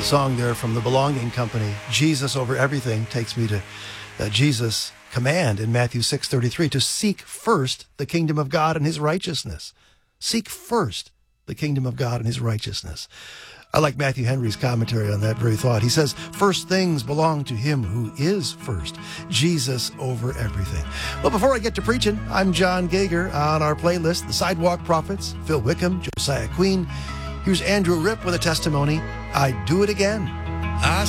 The song there from the Belonging Company, Jesus Over Everything, takes me to Jesus' command in Matthew 6:33 to seek first the kingdom of God and his righteousness. Seek first the kingdom of God and his righteousness. I like Matthew Henry's commentary on that very thought. He says, first things belong to him who is first, Jesus over everything. Well, before I get to preaching, I'm John Gager. On our playlist, The Sidewalk Prophets, Phil Wickham, Josiah Queen. Here's Andrew Ripp with a testimony, I'd do it again. I